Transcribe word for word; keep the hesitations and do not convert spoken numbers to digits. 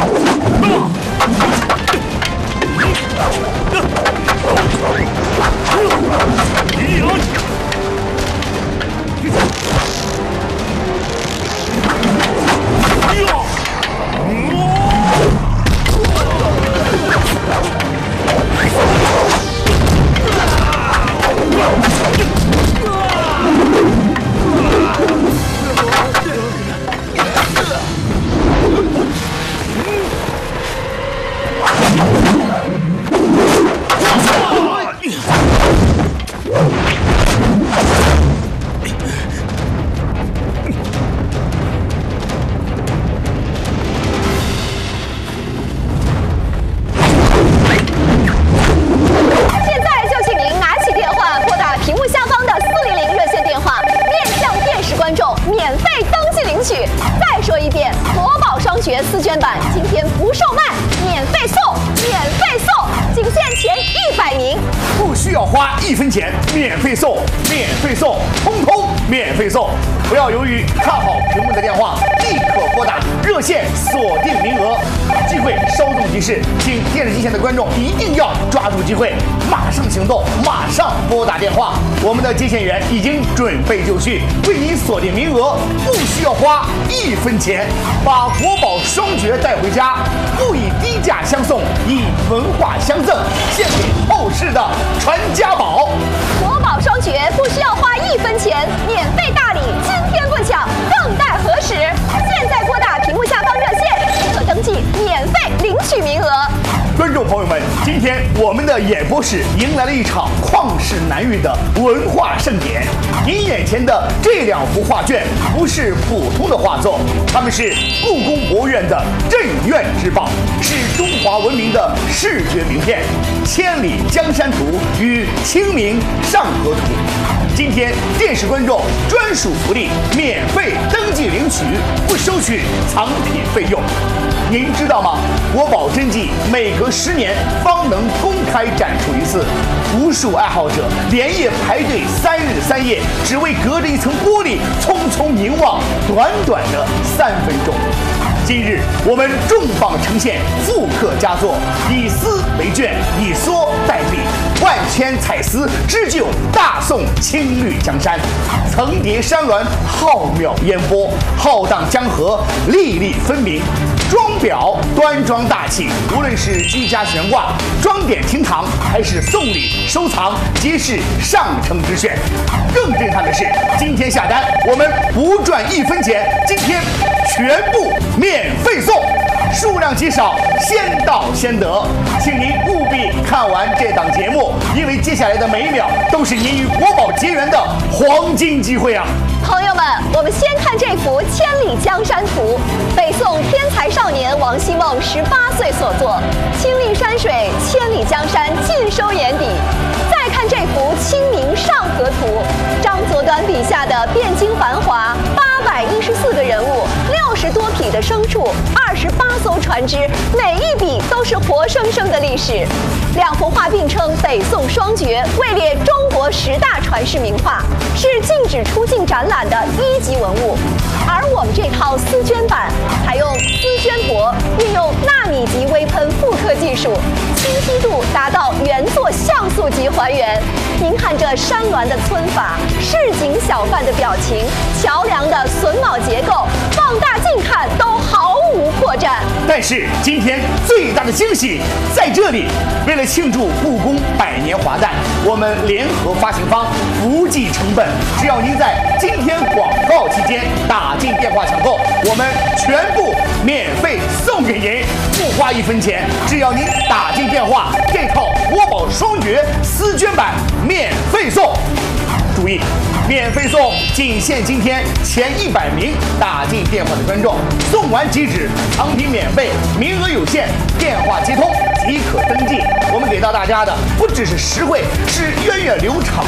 四卷版今天不售卖，免费送，免费送，仅限前一百名， 不需要花一分钱，免费送，免费送，通通免费送。不要犹豫，看好屏幕的电话，立刻拨打热线锁定名额，机会稍纵即逝，请电视机前的观众一定要抓住机会，马上行动，马上拨打电话。我们的接线员已经准备就绪，为您锁定名额，不需要花一分钱，把国宝双绝带回家，不以低价相送，以文化相赠，献给后世的传家宝。 国宝双绝不需要花一分钱，免费大礼，今天不抢，更待何时？现在拨打屏幕下方热线即可登记，免费领取名额。 观众朋友们，今天我们的演播室迎来了一场旷世难遇的文化盛典。您眼前的这两幅画卷不是普通的画作，它们是故宫博物院的镇院之宝，是中华文明的视觉名片，《千里江山图》与《清明上河图》。今天电视观众专属福利，免费登记领取，不收取藏品费用。您知道吗？国宝真迹每隔十年方能公开展出一次，无数爱好者连夜排队三日三夜，只为隔着一层玻璃匆匆凝望短短的三分钟。今日我们重磅呈现复刻佳作，以丝为卷，以梭代笔，万千彩丝织就大宋青绿江山，层叠山峦，浩渺烟波，浩荡江河，粒粒分明。装裱端庄大气，无论是居家悬挂、装点厅堂，还是送礼收藏，皆是上乘之选。更震撼的是，今天下单我们不赚一分钱，今天全部免费送，数量极少，先到先得，请您务必看完这档节目，因为接下来的每一秒都是您与国宝结缘的黄金机会啊！ 朋友们，我们先看这幅《千里江山图》，北宋天才少年王希孟十八岁所作，亲历山水，千里江山尽收眼底。再看这幅《清明上河图》，张择端笔下的汴京繁华，八百一十四个人物，六十多匹的牲畜，二十八艘船只，每一笔都是活生生的历史。两幅画并称北宋双绝，位列中国十大传世名画，是禁止出境展览的一级文物。而我们这套丝绢版采用丝绢帛，运用纳米级微喷复刻技术，清晰度达到原作像素级还原。您看这山峦的皴法，市井小贩的表情，桥梁的榫卯结构，放大镜看都毫无破绽。 但是今天最大的惊喜在这里，为了庆祝故宫百年华诞，我们联合发行方不计成本，只要您在今天广告期间打进电话抢购，我们全部免费送给您，不花一分钱，只要您打进电话，这套国宝双绝丝绢版免费送。注意，免费送，仅限今天前一百名打进电话的观众，送完即止，藏品免费，名额有限，电话接通即可登记。我们给到大家的不只是实惠，是源远流长